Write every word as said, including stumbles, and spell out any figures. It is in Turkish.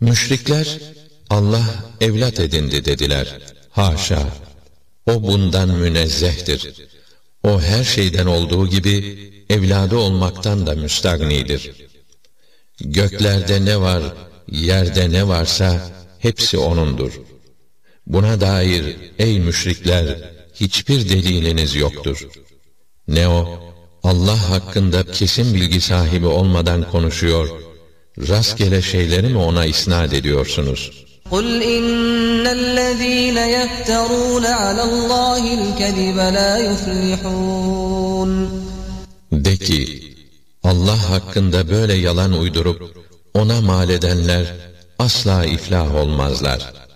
Müşrikler, Allah evlat edindi dediler. Haşa! O bundan münezzehtir. O her şeyden olduğu gibi evladı olmaktan da müstagnidir. Göklerde ne var, yerde ne varsa hepsi O'nundur. Buna dair ey müşrikler hiçbir deliliniz yoktur. Ne o, Allah hakkında kesin bilgi sahibi olmadan konuşuyor, rastgele şeyleri mi O'na isnat ediyorsunuz? قُلْ إِنَّ الَّذ۪ينَ يَفْتَرُونَ عَلَى اللّٰهِ الْكَذِبَ لَا يُفْلِحُونَ De ki, Allah hakkında böyle yalan uydurup O'na mal edenler asla iflah olmazlar.